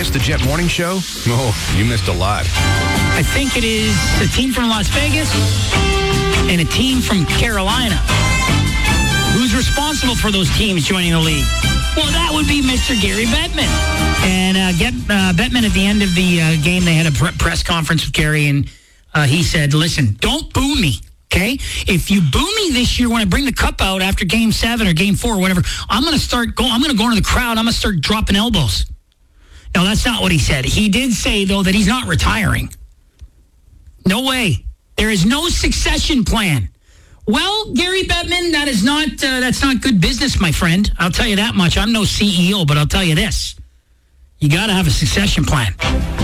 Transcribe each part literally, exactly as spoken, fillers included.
miss the Jet Morning Show? Oh, you missed a lot. I think it is a team from Las Vegas and a team from Carolina. Who's responsible for those teams joining the league? Well, that would be Mister Gary Bettman. And uh, get uh, Bettman at the end of the uh, game, they had a pre- press conference with Gary, and uh, he said, listen, don't boo me, okay? If you boo me this year when I bring the cup out after game seven or game four or whatever, I'm going to start go. I'm going to go into the crowd. I'm going to start dropping elbows. No, that's not what he said. He did say, though, that he's not retiring. No way. There is no succession plan. Well, Gary Bettman, that is not uh, that's not good business, my friend. I'll tell you that much. I'm no C E O, but I'll tell you this. You got to have a succession plan.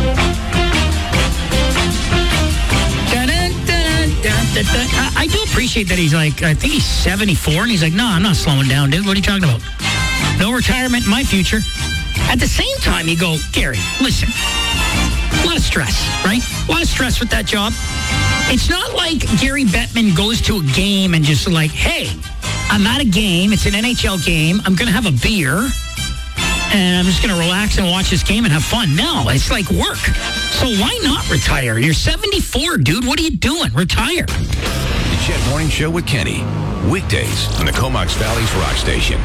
I, I do appreciate that he's like, I think he's seventy-four, and he's like, no, I'm not slowing down, dude. What are you talking about? No retirement in my future. At the same time, you go, Gary, listen, a lot of stress, right? A lot of stress with that job. It's not like Gary Bettman goes to a game and just like, hey, I'm at a game. It's an N H L game. I'm going to have a beer, and I'm just going to relax and watch this game and have fun. No, it's like work. So why not retire? You're seventy-four, dude. What are you doing? Retire. The Jet Morning Show with Kenny. Weekdays on the Comox Valley's Rock Station.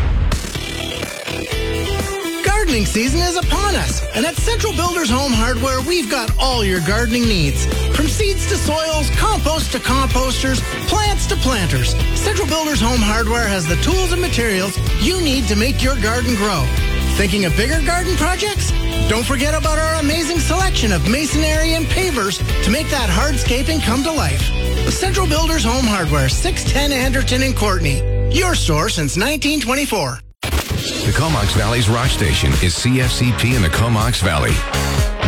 Gardening season is upon us, and at Central Builders Home Hardware, we've got all your gardening needs. From seeds to soils, compost to composters, plants to planters, Central Builders Home Hardware has the tools and materials you need to make your garden grow. Thinking of bigger garden projects? Don't forget about our amazing selection of masonry and pavers to make that hardscaping come to life. Central Builders Home Hardware, six ten Anderton and Courtney. Your store since nineteen twenty-four. The Comox Valley's Rock Station is C F C P in the Comox Valley.